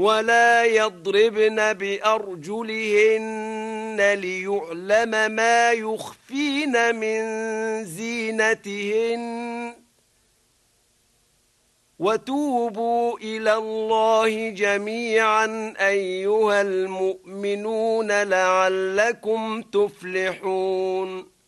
ولا يضربن بأرجلهن ليعلم ما يخفين من زينتهن وتوبوا إلى الله جميعا أيها المؤمنون لعلكم تفلحون